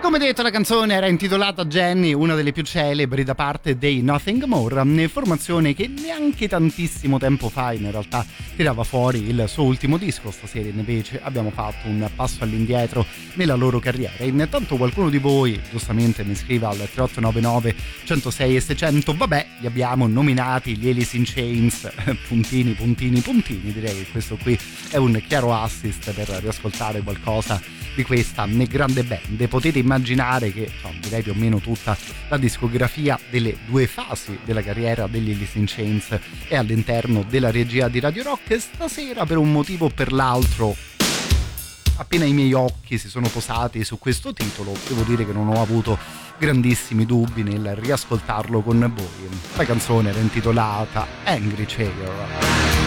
Come detto, la canzone era intitolata Jenny, una delle più celebri da parte dei Nothing More, formazione che neanche tantissimo tempo fa in realtà tirava fuori il suo ultimo disco. Stasera invece abbiamo fatto un passo all'indietro nella loro carriera. Intanto qualcuno di voi giustamente mi scrive al 3899 106 e 600, vabbè, li abbiamo nominati gli Alice in Chains, puntini puntini puntini. Direi che questo qui è un chiaro assist per riascoltare qualcosa di questa grande band. Potete immaginare che direi più o meno tutta la discografia delle due fasi della carriera degli Alice in Chains è all'interno della regia di Radio Rock, e stasera per un motivo o per l'altro, appena i miei occhi si sono posati su questo titolo, devo dire che non ho avuto grandissimi dubbi nel riascoltarlo con voi. La canzone era intitolata Angry Chair.